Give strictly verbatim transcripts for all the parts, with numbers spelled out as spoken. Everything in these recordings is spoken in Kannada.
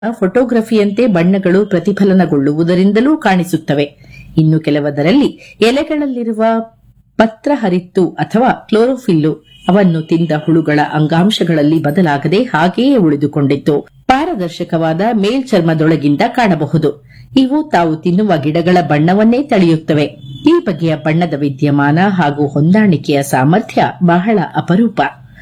ಫೋಟೋಗ್ರಫಿಯಂತೆ ಬಣ್ಣಗಳು ಪ್ರತಿಫಲನಗೊಳ್ಳುವುದರಿಂದಲೂ ಕಾಣಿಸುತ್ತವೆ. ಇನ್ನು ಕೆಲವದರಲ್ಲಿ ಎಲೆಗಳಲ್ಲಿರುವ ಪತ್ರಹರಿತ್ತು ಅಥವಾ ಕ್ಲೋರೋಫಿಲ್ಲು ಅವನ್ನು ತಿಂದ ಹುಳುಗಳ ಅಂಗಾಂಶಗಳಲ್ಲಿ ಬದಲಾಗದೆ ಹಾಗೆಯೇ ಉಳಿದುಕೊಂಡಿತ್ತು ಪಾರದರ್ಶಕವಾದ ಮೇಲ್ಚರ್ಮದೊಳಗಿಂದ ಕಾಣಬಹುದು. ಇವು ತಾವು ತಿನ್ನುವ ಗಿಡಗಳ ಬಣ್ಣವನ್ನೇ ತಳೆಯುತ್ತವೆ. ಈ ಬಗೆಯ ಬಣ್ಣದ ವಿದ್ಯಮಾನ ಹಾಗೂ ಹೊಂದಾಣಿಕೆಯ ಸಾಮರ್ಥ್ಯ ಬಹಳ ಅಪರೂಪ.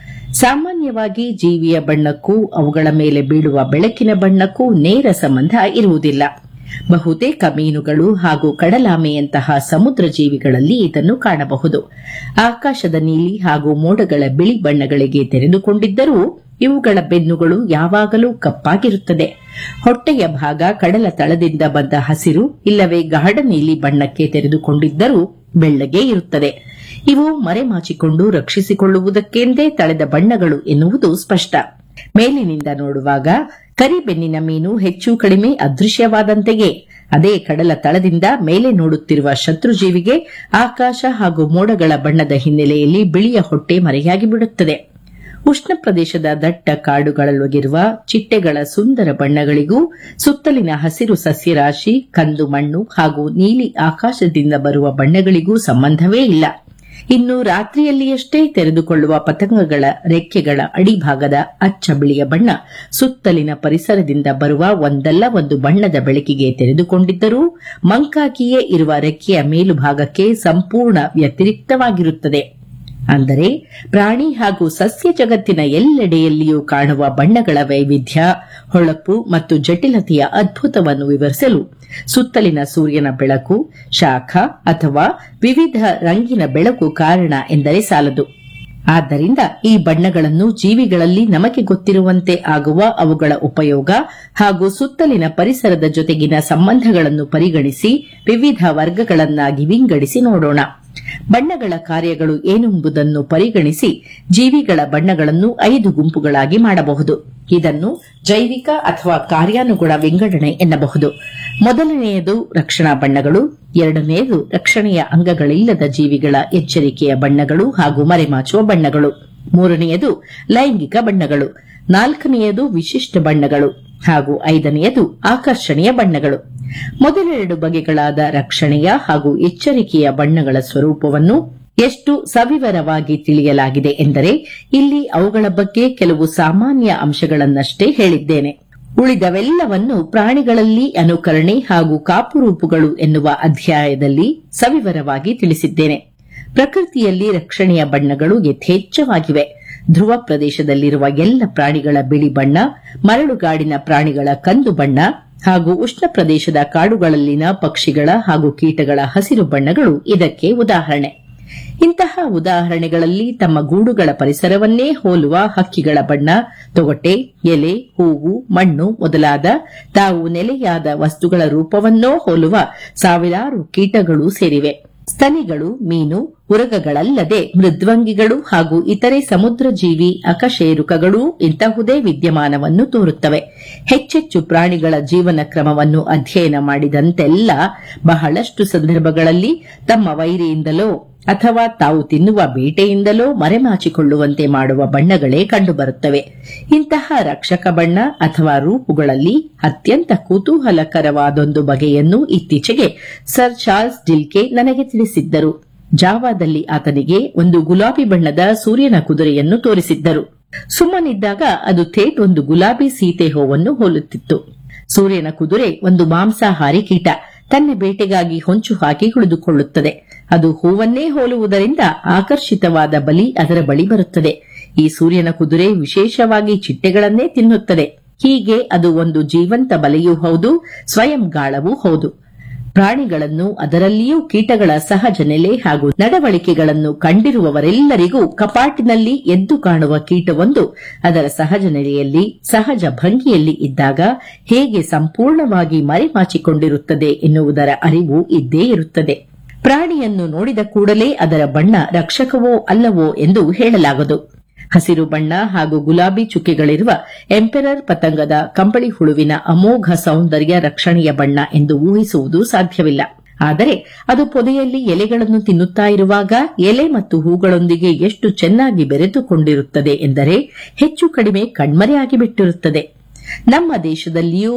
ಸಾಮಾನ್ಯವಾಗಿ ಜೀವಿಯ ಬಣ್ಣಕ್ಕೂ ಅವುಗಳ ಮೇಲೆ ಬೀಳುವ ಬೆಳಕಿನ ಬಣ್ಣಕ್ಕೂ ನೇರ ಸಂಬಂಧ ಇರುವುದಿಲ್ಲ. ಬಹುತೇಕ ಮೀನುಗಳು ಹಾಗೂ ಕಡಲಾಮೆಯಂತಹ ಸಮುದ್ರ ಜೀವಿಗಳಲ್ಲಿ ಇದನ್ನು ಕಾಣಬಹುದು. ಆಕಾಶದ ನೀಲಿ ಹಾಗೂ ಮೋಡಗಳ ಬಿಳಿ ಬಣ್ಣಗಳಿಗೆ ತೆರೆದುಕೊಂಡಿದ್ದರೂ ಇವುಗಳ ಬೆನ್ನುಗಳು ಯಾವಾಗಲೂ ಕಪ್ಪಾಗಿರುತ್ತದೆ. ಹೊಟ್ಟೆಯ ಭಾಗ ಕಡಲ ತಳದಿಂದ ಬಂದ ಹಸಿರು ಇಲ್ಲವೇ ಗಾಢ ನೀಲಿ ಬಣ್ಣಕ್ಕೆ ತೆರೆದುಕೊಂಡಿದ್ದರೂ ಬೆಳ್ಳಗೆ ಇರುತ್ತದೆ. ಇವು ಮರೆಮಾಚಿಕೊಂಡು ರಕ್ಷಿಸಿಕೊಳ್ಳುವುದಕ್ಕೆಂದೇ ತಳೆದ ಬಣ್ಣಗಳು ಎನ್ನುವುದು ಸ್ಪಷ್ಟ. ಮೇಲಿನಿಂದ ನೋಡುವಾಗ ಕರಿಬೆನ್ನಿನ ಮೀನು ಹೆಚ್ಚು ಕಡಿಮೆ ಅದೃಶ್ಯವಾದಂತೆಯೇ, ಅದೇ ಕಡಲ ತಳದಿಂದ ಮೇಲೆ ನೋಡುತ್ತಿರುವ ಶತ್ರುಜೀವಿಗೆ ಆಕಾಶ ಹಾಗೂ ಮೋಡಗಳ ಬಣ್ಣದ ಹಿನ್ನೆಲೆಯಲ್ಲಿ ಬಿಳಿಯ ಹೊಟ್ಟೆ ಮರೆಯಾಗಿ ಬಿಡುತ್ತದೆ. ಉಷ್ಣ ಪ್ರದೇಶದ ದಟ್ಟ ಕಾಡುಗಳೊಳಗಿರುವ ಚಿಟ್ಟೆಗಳ ಸುಂದರ ಬಣ್ಣಗಳಿಗೂ ಸುತ್ತಲಿನ ಹಸಿರು ಸಸ್ಯರಾಶಿ, ಕಂದು ಮಣ್ಣು ಹಾಗೂ ನೀಲಿ ಆಕಾಶದಿಂದ ಬರುವ ಬಣ್ಣಗಳಿಗೂ ಸಂಬಂಧವೇ ಇಲ್ಲ. ಇನ್ನು ರಾತ್ರಿಯಲ್ಲಿಯಷ್ಟೇ ತೆರೆದುಕೊಳ್ಳುವ ಪತಂಗಗಳ ರೆಕ್ಕೆಗಳ ಅಡಿಭಾಗದ ಅಚ್ಚ ಬಿಳಿಯ ಬಣ್ಣ ಸುತ್ತಲಿನ ಪರಿಸರದಿಂದ ಬರುವ ಒಂದಲ್ಲ ಒಂದು ಬಣ್ಣದ ಬೆಳಕಿಗೆ ತೆರೆದುಕೊಂಡಿದ್ದರೂ ಮಂಕಾಗಿಯೇ ಇರುವ ರೆಕ್ಕೆಯ ಮೇಲುಭಾಗಕ್ಕೆ ಸಂಪೂರ್ಣ ವ್ಯತಿರಿಕ್ತವಾಗಿರುತ್ತದೆ. ಅಂದರೆ ಪ್ರಾಣಿ ಹಾಗೂ ಸಸ್ಯ ಜಗತ್ತಿನ ಎಲ್ಲೆಡೆಯಲ್ಲಿಯೂ ಕಾಣುವ ಬಣ್ಣಗಳ ವೈವಿಧ್ಯ, ಹೊಳಪು ಮತ್ತು ಜಟಿಲತೆಯ ಅದ್ಭುತವನ್ನು ವಿವರಿಸಲು ಸುತ್ತಲಿನ ಸೂರ್ಯನ ಬೆಳಕು, ಶಾಖ ಅಥವಾ ವಿವಿಧ ರಂಗಿನ ಬೆಳಕು ಕಾರಣ ಎಂದರೆ ಸಾಲದು. ಆದ್ದರಿಂದ ಈ ಬಣ್ಣಗಳನ್ನು ಜೀವಿಗಳಲ್ಲಿ ನಮಗೆ ಗೊತ್ತಿರುವಂತೆ ಆಗುವ ಅವುಗಳ ಉಪಯೋಗ ಹಾಗೂ ಸುತ್ತಲಿನ ಪರಿಸರದ ಜೊತೆಗಿನ ಸಂಬಂಧಗಳನ್ನು ಪರಿಗಣಿಸಿ ವಿವಿಧ ವರ್ಗಗಳನ್ನಾಗಿ ವಿಂಗಡಿಸಿ ನೋಡೋಣ. ಬಣ್ಣಗಳ ಕಾರ್ಯಗಳು ಏನೆಂಬುದನ್ನು ಪರಿಗಣಿಸಿ ಜೀವಿಗಳ ಬಣ್ಣಗಳನ್ನು ಐದು ಗುಂಪುಗಳಾಗಿ ಮಾಡಬಹುದು. ಇದನ್ನು ಜೈವಿಕ ಅಥವಾ ಕಾರ್ಯಾನುಗುಣ ವಿಂಗಡಣೆ ಎನ್ನಬಹುದು. ಮೊದಲನೆಯದು ರಕ್ಷಣಾ ಬಣ್ಣಗಳು, ಎರಡನೆಯದು ರಕ್ಷಣೆಯ ಅಂಗಗಳಿಲ್ಲದ ಜೀವಿಗಳ ಎಚ್ಚರಿಕೆಯ ಬಣ್ಣಗಳು ಹಾಗೂ ಮರೆಮಾಚುವ ಬಣ್ಣಗಳು, ಮೂರನೆಯದು ಲೈಂಗಿಕ ಬಣ್ಣಗಳು, ನಾಲ್ಕನೆಯದು ವಿಶಿಷ್ಟ ಬಣ್ಣಗಳು ಹಾಗೂ ಐದನೆಯದು ಆಕರ್ಷಣೀಯ ಬಣ್ಣಗಳು. ಮೊದಲೆರಡು ಬಗೆಗಳಾದ ರಕ್ಷಣೆಯ ಹಾಗೂ ಎಚ್ಚರಿಕೆಯ ಬಣ್ಣಗಳ ಸ್ವರೂಪವನ್ನು ಎಷ್ಟು ಸವಿವರವಾಗಿ ತಿಳಿಯಲಾಗಿದೆ ಎಂದರೆ ಇಲ್ಲಿ ಅವುಗಳ ಬಗ್ಗೆ ಕೆಲವು ಸಾಮಾನ್ಯ ಅಂಶಗಳನ್ನಷ್ಟೇ ಹೇಳಿದ್ದೇನೆ. ಉಳಿದವೆಲ್ಲವನ್ನು ಪ್ರಾಣಿಗಳಲ್ಲಿ ಅನುಕರಣೆ ಹಾಗೂ ಕಾಪುರೂಪುಗಳು ಎನ್ನುವ ಅಧ್ಯಾಯದಲ್ಲಿ ಸವಿವರವಾಗಿ ತಿಳಿಸಿದ್ದೇನೆ. ಪ್ರಕೃತಿಯಲ್ಲಿ ರಕ್ಷಣೆಯ ಬಣ್ಣಗಳು ಯಥೇಚ್ಛವಾಗಿವೆ. ಧ್ರುವ ಪ್ರದೇಶದಲ್ಲಿರುವ ಎಲ್ಲ ಪ್ರಾಣಿಗಳ ಬಿಳಿ ಬಣ್ಣ, ಮರಳುಗಾಡಿನ ಪ್ರಾಣಿಗಳ ಕಂದು ಬಣ್ಣ ಹಾಗೂ ಉಷ್ಣ ಪ್ರದೇಶದ ಕಾಡುಗಳಲ್ಲಿನ ಪಕ್ಷಿಗಳ ಹಾಗೂ ಕೀಟಗಳ ಹಸಿರು ಬಣ್ಣಗಳು ಇದಕ್ಕೆ ಉದಾಹರಣೆ. ಇಂತಹ ಉದಾಹರಣೆಗಳಲ್ಲಿ ತಮ್ಮ ಗೂಡುಗಳ ಪರಿಸರವನ್ನೇ ಹೋಲುವ ಹಕ್ಕಿಗಳ ಬಣ್ಣ, ತೊಗಟೆ, ಎಲೆ, ಹೂವು, ಮಣ್ಣು ಮೊದಲಾದ ತಾವು ನೆಲೆಯಾದ ವಸ್ತುಗಳ ರೂಪವನ್ನೋ ಹೋಲುವ ಸಾವಿರಾರು ಕೀಟಗಳು ಸೇರಿವೆ. ಸ್ತನಿಗಳು, ಮೀನು, ಉರಗಗಳಲ್ಲದೆ ಮೃದ್ವಂಗಿಗಳು ಹಾಗೂ ಇತರೆ ಸಮುದ್ರ ಜೀವಿ ಅಕಶೇರುಕಗಳೂ ಇಂತಹುದೇ ವಿದ್ಯಮಾನವನ್ನು ತೋರುತ್ತವೆ. ಹೆಚ್ಚೆಚ್ಚು ಪ್ರಾಣಿಗಳ ಜೀವನ ಕ್ರಮವನ್ನು ಅಧ್ಯಯನ ಮಾಡಿದಂತೆಲ್ಲ ಬಹಳಷ್ಟು ಸಂದರ್ಭಗಳಲ್ಲಿ ತಮ್ಮ ವೈರಿಯಿಂದಲೋ ಅಥವಾ ತಾವು ತಿನ್ನುವ ಬೇಟೆಯಿಂದಲೋ ಮರೆಮಾಚಿಕೊಳ್ಳುವಂತೆ ಮಾಡುವ ಬಣ್ಣಗಳೇ ಕಂಡುಬರುತ್ತವೆ. ಇಂತಹ ರಕ್ಷಕ ಬಣ್ಣ ಅಥವಾ ರೂಪುಗಳಲ್ಲಿ ಅತ್ಯಂತ ಕುತೂಹಲಕರವಾದೊಂದು ಬಗೆಯನ್ನು ಇತ್ತೀಚೆಗೆ ಸರ್ ಚಾರ್ಲ್ಸ್ ಡಿಲ್ಕೆ ನನಗೆ ತಿಳಿಸಿದ್ದರು. ಜಾವಾದಲ್ಲಿ ಆತನಿಗೆ ಒಂದು ಗುಲಾಬಿ ಬಣ್ಣದ ಸೂರ್ಯನ ಕುದುರೆಯನ್ನು ತೋರಿಸಿದ್ದರು. ಸುಮ್ಮನಿದ್ದಾಗ ಅದು ಥೇಟ್ ಒಂದು ಗುಲಾಬಿ ಸೀತೆ ಹೂವನ್ನು ಹೋಲುತ್ತಿತ್ತು. ಸೂರ್ಯನ ಕುದುರೆ ಒಂದು ಮಾಂಸಾಹಾರಿ ಕೀಟ. ತನ್ನ ಬೇಟೆಗಾಗಿ ಹೊಂಚು ಹಾಕಿ ಕುಳಿತುಕೊಳ್ಳುತ್ತದೆ. ಅದು ಹೂವನ್ನೇ ಹೋಲುವುದರಿಂದ ಆಕರ್ಷಿತವಾದ ಬಲಿ ಅದರ ಬಳಿ ಬರುತ್ತದೆ. ಈ ಸೂರ್ಯನ ಕುದುರೆ ವಿಶೇಷವಾಗಿ ಚಿಟ್ಟೆಗಳನ್ನೇ ತಿನ್ನುತ್ತದೆ. ಹೀಗೆ ಅದು ಒಂದು ಜೀವಂತ ಬಲೆಯೂ ಹೌದು, ಸ್ವಯಂ ಗಾಳವೂ ಹೌದು. ಪ್ರಾಣಿಗಳನ್ನು, ಅದರಲ್ಲಿಯೂ ಕೀಟಗಳ ಸಹಜ ನೆಲೆ ಹಾಗೂ ನಡವಳಿಕೆಗಳನ್ನು ಕಂಡಿರುವವರೆಲ್ಲರಿಗೂ ಕಪಾಟಿನಲ್ಲಿ ಎದ್ದು ಕಾಣುವ ಕೀಟವೊಂದು ಅದರ ಸಹಜ ನೆಲೆಯಲ್ಲಿ, ಸಹಜ ಭಂಗಿಯಲ್ಲಿ ಇದ್ದಾಗ ಹೇಗೆ ಸಂಪೂರ್ಣವಾಗಿ ಮರೆಮಾಚಿಕೊಂಡಿರುತ್ತದೆ ಎನ್ನುವುದರ ಅರಿವು ಇದ್ದೇ ಇರುತ್ತದೆ. ಪ್ರಾಣಿಯನ್ನು ನೋಡಿದ ಕೂಡಲೇ ಅದರ ಬಣ್ಣ ರಕ್ಷಕವೋ ಅಲ್ಲವೋ ಎಂದು ಹೇಳಲಾಗದು. ಹಸಿರು ಬಣ್ಣ ಹಾಗೂ ಗುಲಾಬಿ ಚುಕ್ಕೆಗಳಿರುವ ಎಂಪೆರರ್ ಪತಂಗದ ಕಂಬಳಿ ಹುಳುವಿನ ಅಮೋಘ ಸೌಂದರ್ಯ ರಕ್ಷಣೆಯ ಬಣ್ಣ ಎಂದು ಊಹಿಸುವುದು ಸಾಧ್ಯವಿಲ್ಲ. ಆದರೆ ಅದು ಪೊದೆಯಲ್ಲಿ ಎಲೆಗಳನ್ನು ತಿನ್ನುತ್ತಾ ಇರುವಾಗ ಎಲೆ ಮತ್ತು ಹೂಗಳೊಂದಿಗೆ ಎಷ್ಟು ಚೆನ್ನಾಗಿ ಬೆರೆತುಕೊಂಡಿರುತ್ತದೆ ಎಂದರೆ ಹೆಚ್ಚು ಕಡಿಮೆ ಕಣ್ಮರೆಯಾಗಿ ಬಿಟ್ಟಿರುತ್ತದೆ. ನಮ್ಮ ದೇಶದಲ್ಲಿಯೂ